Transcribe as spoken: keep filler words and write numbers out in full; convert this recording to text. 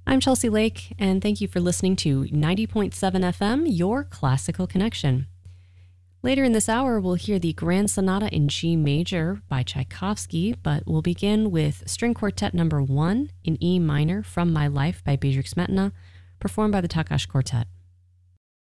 I'm Chelsea Lake, and thank you for listening to ninety point seven F M, your classical connection. Later in this hour, we'll hear the Grand Sonata in G major by Tchaikovsky, but we'll begin with String Quartet number one in E minor, From My Life by Bedřich Smetana, performed by the Takács Quartet.